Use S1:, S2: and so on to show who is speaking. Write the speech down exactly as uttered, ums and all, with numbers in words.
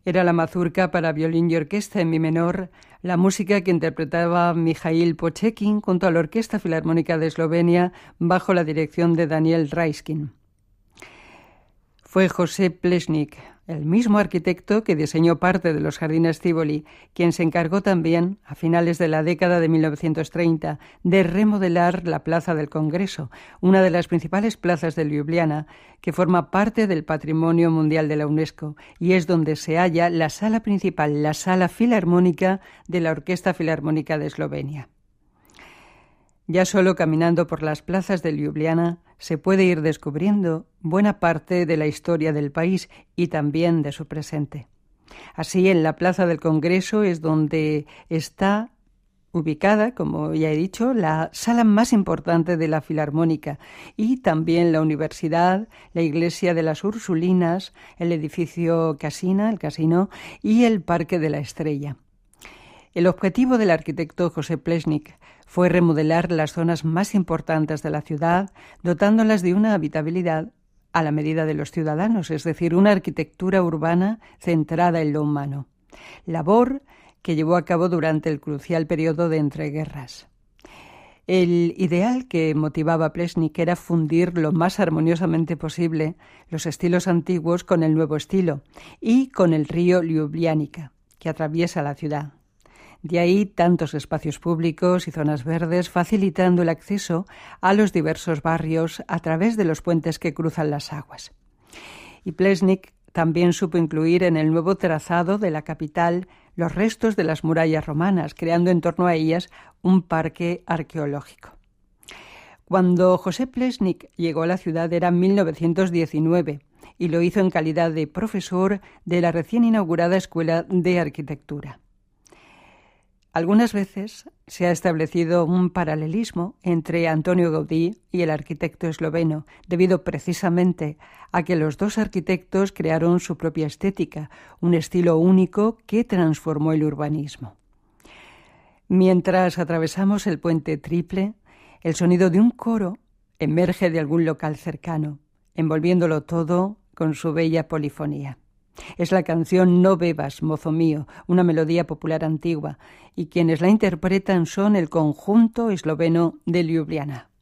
S1: Era la mazurca para violín y orquesta en mi menor, la música que interpretaba Mijail Pochekin junto a la Orquesta Filarmónica de Eslovenia bajo la dirección de Daniel Raiskin. Fue José Plečnik, el mismo arquitecto que diseñó parte de los jardines Tívoli, quien se encargó también, a finales de la década de mil novecientos treinta, de remodelar la Plaza del Congreso, una de las principales plazas de Ljubljana, que forma parte del Patrimonio Mundial de la UNESCO, y es donde se halla la sala principal, la Sala Filarmónica de la Orquesta Filarmónica de Eslovenia. Ya solo caminando por las plazas de Ljubljana se puede ir descubriendo buena parte de la historia del país y también de su presente. Así, en la Plaza del Congreso es donde está ubicada, como ya he dicho, la sala más importante de la Filarmónica y también la universidad, la iglesia de las Ursulinas, el edificio Casina, el casino, y el Parque de la Estrella. El objetivo del arquitecto José Plečnik fue remodelar las zonas más importantes de la ciudad, dotándolas de una habitabilidad a la medida de los ciudadanos, es decir, una arquitectura urbana centrada en lo humano. Labor que llevó a cabo durante el crucial periodo de entreguerras. El ideal que motivaba a Plečnik era fundir lo más armoniosamente posible los estilos antiguos con el nuevo estilo y con el río Ljubljanica, que atraviesa la ciudad. De ahí tantos espacios públicos y zonas verdes, facilitando el acceso a los diversos barrios a través de los puentes que cruzan las aguas. Y Plečnik también supo incluir en el nuevo trazado de la capital los restos de las murallas romanas, creando en torno a ellas un parque arqueológico. Cuando José Plečnik llegó a la ciudad era mil novecientos diecinueve y lo hizo en calidad de profesor de la recién inaugurada Escuela de Arquitectura. Algunas veces se ha establecido un paralelismo entre Antonio Gaudí y el arquitecto esloveno, debido precisamente a que los dos arquitectos crearon su propia estética, un estilo único que transformó el urbanismo. Mientras atravesamos el puente Triple, el sonido de un coro emerge de algún local cercano, envolviéndolo todo con su bella polifonía. Es la canción No bebas, mozo mío, una melodía popular antigua, y quienes la interpretan son el conjunto esloveno de Ljubljana.